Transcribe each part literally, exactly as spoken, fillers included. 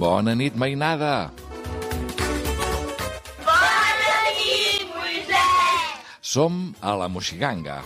Bona nit, mainada! Bona nit, Moisès! Som a la Moixiganga.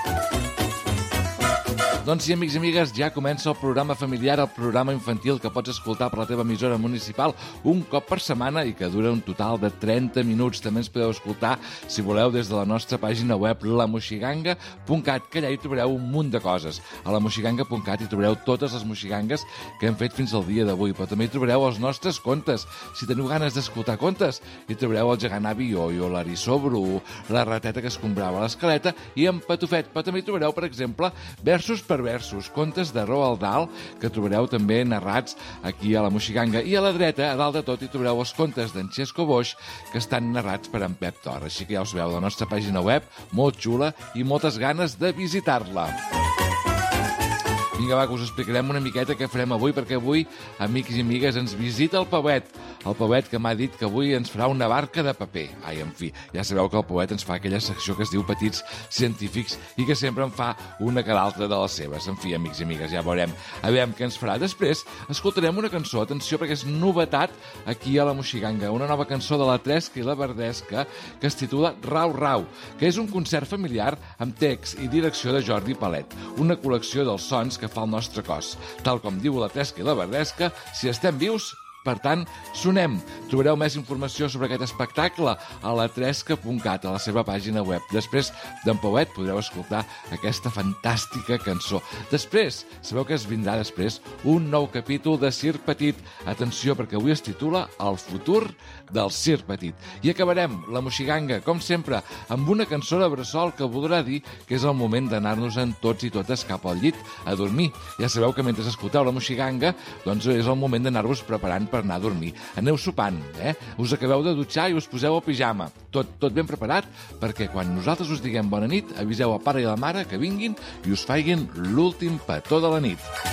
Doncs sí, amics i amigues, ja comença el programa familiar, el programa infantil que pots escoltar per la teva emissora municipal un cop per setmana i que dura un total de trenta minuts. També ens podeu escoltar, si voleu, des de la nostra pàgina web la moixiganga punt cat, que allà hi trobareu un munt de coses. A la moixiganga punt cat hi trobareu totes les moixigangues que hem fet fins al dia d'avui, però també hi trobareu els nostres contes. Si teniu ganes d'escoltar contes, hi trobareu el gegant avi Ioio, l'eriçó Bru, la rateta que escombrava l'escaleta i en Patufet. Però també hi trobareu, per exemple, versos per versos, contes de Roald Dahl, que trobareu també narrats aquí a la Moixiganga. I a la dreta, a dalt de tot, hi trobareu els contes d'en Xesco Boix, que estan narrats per en Pep Tor. Així que ja us veu la nostra pàgina web, molt xula i moltes ganes de visitar-la. Vinga, va, que us explicarem una miqueta què farem avui, perquè avui, amics i amigues, ens visita el Pauet. El Pauet que m'ha dit que avui ens farà una barca de paper. Ai, en fi, ja sabeu que el Pauet ens fa aquella secció que es diu Petits Científics i que sempre en fa una que l'altra de les seves. En fi, amics i amigues, ja veurem. A veure què ens farà. Després escoltarem una cançó, atenció, perquè és novetat aquí a la Moixiganga, una nova cançó de la Tresca i la Verdesca que es titula Rau Rau, que és un concert familiar amb text i direcció de Jordi Palet, una col·lecció dels sons que fa el nostre cos. Tal com diu la Tresca i la Verdesca, si estem vius, per tant, sonem. Trobareu més informació sobre aquest espectacle a la tresca punt cat, a la seva pàgina web. Després d'en Pauet podreu escoltar aquesta fantàstica cançó. Després, sabeu que es vindrà després un nou capítol de Circ Petit. Atenció, perquè avui es titula El futur del Circ Petit. I acabarem la Moixiganga, com sempre, amb una cançó de bressol que voldrà dir que és el moment d'anar-nos-en tots i totes cap al llit a dormir. Ja sabeu que mentre escolteu la Moixiganga, doncs és el moment d'anar-vos preparant per anar a dormir. Aneu sopant, eh? Us acabeu de dutxar i us poseu el pijama. Tot, tot ben preparat, perquè quan nosaltres us diguem bona nit, aviseu al pare i a la mare que vinguin i us faiguin l'últim petó de la nit.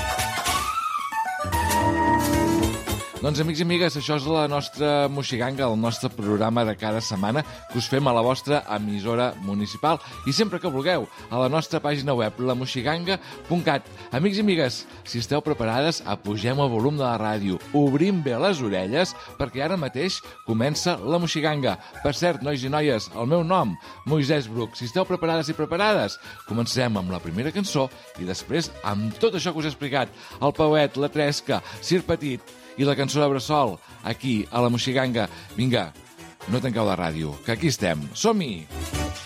Doncs, amics i amigues, això és la nostra Moixiganga, el nostre programa de cada setmana que us fem a la vostra emissora municipal i sempre que vulgueu, a la nostra pàgina web, la moixiganga punt cat. Amics i amigues, si esteu preparades, apugem el volum de la ràdio, obrim bé les orelles, perquè ara mateix comença la Moixiganga. Per cert, nois i noies, el meu nom, Moisès Bruc. Si esteu preparades i preparades, comencem amb la primera cançó i després amb tot això que us he explicat, el Pauet, la Tresca, Circ Petit i la cançó de bressol, aquí, a la Moixiganga. Vinga, no tanqueu la ràdio, que aquí estem. Som-hi!